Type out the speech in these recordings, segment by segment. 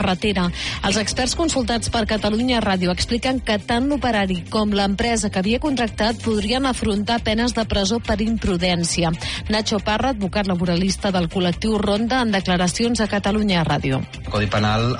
carretera. Els experts consultats per Catalunya Ràdio expliquen que tant l'operari com l'empresa que havia contractat podrien afrontar penes de presó per imprudència. Nacho Parra, advocat laboralista del col·lectiu Ronda, en declaracions a Catalunya Ràdio. El Codi Penal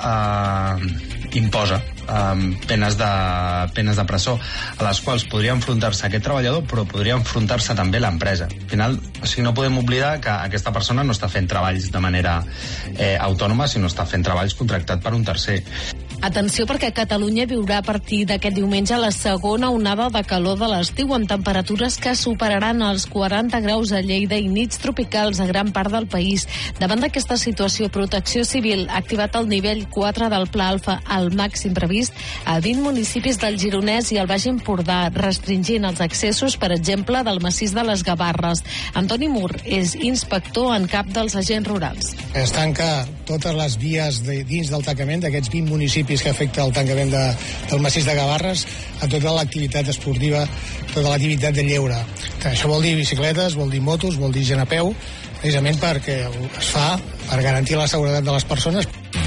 imposa penes de presó, a les quals podria enfrontar-se aquest treballador, però podria enfrontar-se també l'empresa. Al final, no podem oblidar que aquesta persona no està fent treballs de manera autònoma, sinó està fent treballs contractats per un tercer. Atenció, perquè Catalunya viurà a partir d'aquest diumenge la segona onada de calor de l'estiu, amb temperatures que superaran els 40 graus a Lleida i nits tropicals a gran part del país. Davant d'aquesta situació, Protecció Civil ha activat el nivell 4 del Pla Alfa al màxim previst a 20 municipis del Gironès i el Baix Empordà, restringint els accessos, per exemple, del massís de les Gavarres. Antoni Mur és inspector en cap dels agents rurals. Es tanca totes les vies dins del tancament d'aquests 20 municipis que afecta el tancament del massís de Gavarres a tota l'activitat esportiva, tota l'activitat de lleure. Això vol dir bicicletes, vol dir motos, vol dir gent a peu, precisament perquè es fa per garantir la seguretat de les persones.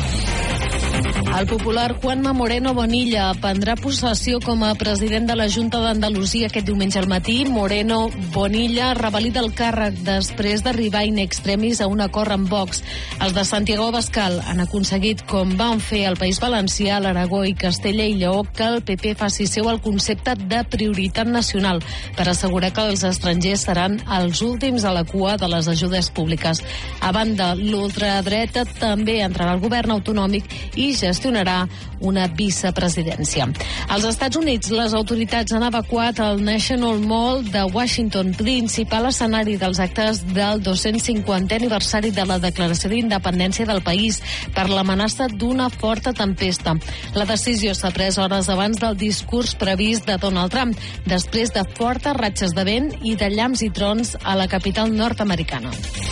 El popular Juanma Moreno Bonilla prendrà possessió com a president de la Junta d'Andalusia aquest diumenge al matí. Moreno Bonilla revalida el càrrec després d'arribar in extremis a un acord amb Vox. Els de Santiago Abascal han aconseguit, com van fer al País Valencià, l'Aragó i Castella i Lleó, que el PP faci seu el concepte de prioritat nacional per assegurar que els estrangers seran els últims a la cua de les ajudes públiques. A banda, l'ultradreta també entrarà al govern autonòmic i gestionarà una vicepresidència. Als Estats Units, les autoritats han evacuat el National Mall de Washington, principal escenari dels actes del 250è aniversari de la Declaració d'Independència del país, per l'amenaça d'una forta tempesta. La decisió s'ha pres hores abans del discurs previst de Donald Trump, després de fortes ratxes de vent i de llamps i trons a la capital nord-americana.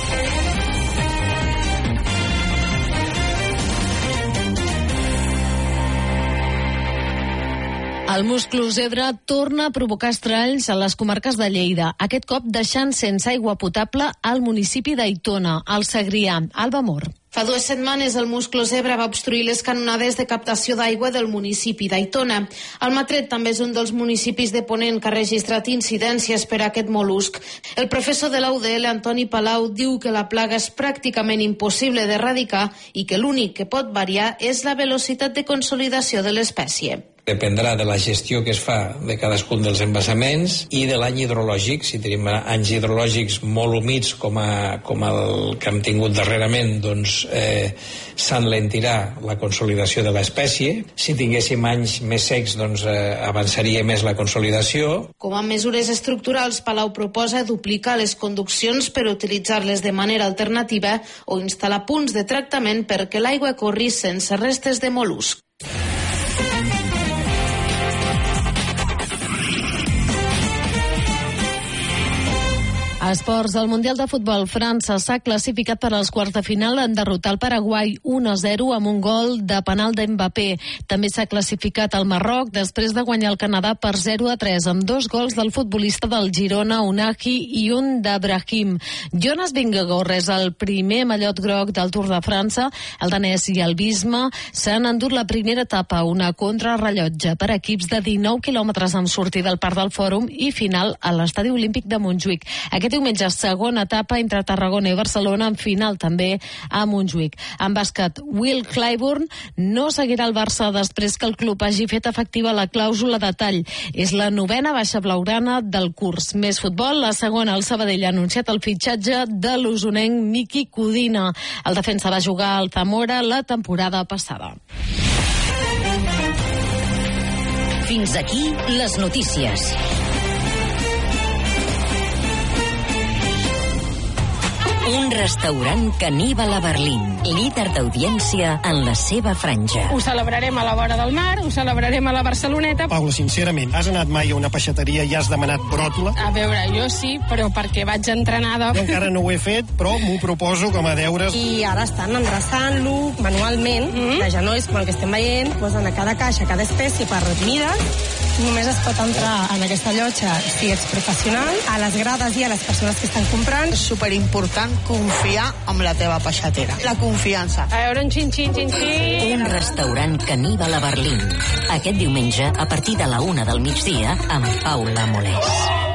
El musclo zebra torna a provocar estralls a les comarques de Lleida, aquest cop deixant sense aigua potable al municipi d'Aitona, al Segrià. Alba Mor. Fa 2 setmanes el musclo zebra va obstruir les canonades de captació d'aigua del municipi d'Aitona. Almatret també és un dels municipis de Ponent que ha registrat incidències per a aquest mol·lusc. El professor de la UDL, Antoni Palau, diu que la plaga és pràcticament impossible d'erradicar i que l'únic que pot variar és la velocitat de consolidació de l'espècie. Dependrà de la gestió que es fa de cadascun dels embassaments i de l'any hidrològic. Si tenim anys hidrològics molt humits com el que hem tingut darrerament, doncs s'enlentirà la consolidació de l'espècie. Si tinguéssim anys més secs, doncs avançaria més la consolidació. Com a mesures estructurals, Palau proposa duplicar les conduccions per utilitzar-les de manera alternativa o instal·lar punts de tractament perquè l'aigua corri sense restes de mol·lusc. Esports. El Mundial de Futbol. França s'ha classificat per als quarts de final en derrotar el Paraguai 1-0 amb un gol de penal d'Mbappé. També s'ha classificat el Marroc després de guanyar el Canadà per 0-3 amb 2 gols del futbolista del Girona, Unai, i un de Brahim. Jonas Vingegaard és el primer mallot groc del Tour de França. El danès i el Bisma s'han endut la primera etapa, una contrarrellotge per equips de 19 quilòmetres amb sortida al Parc del Fòrum i final a l'Estadi Olímpic de Montjuïc. Aquest diumenge, segona etapa entre Tarragona i Barcelona, amb final també a Montjuïc. En bàsquet, Will Clyburn no seguirà el Barça després que el club hagi fet efectiva la clàusula de tall. És la 9a baixa blaugrana del curs. Més futbol, la segona, el Sabadell ha anunciat el fitxatge de l'usonenc Miki Codina. El defensa va jugar al Zamora la temporada passada. Fins aquí les notícies. Un restaurant caníbal a Berlín, líder d'audiència en la seva franja. Ho celebrarem a la vora del mar, ho celebrarem a la Barceloneta. Paula, sincerament, has anat mai a una peixateria i has demanat bròtola? A veure, jo sí, però perquè vaig entrenada. Jo encara no ho he fet, però m'ho proposo com a deures. I ara estan endreçant-lo manualment, que ja no és com el que estem veient, posen a cada caixa, cada espècie per mides. Només es pot entrar en aquesta llotja si ets professional, a les grades i a les persones que estan comprant. És superimportant confiar en la teva peixatera. La confiança. A veure, un xin-xin. Un restaurant caníbal a Berlín. Aquest diumenge, a partir de la 1 del migdia, amb Paula Molés.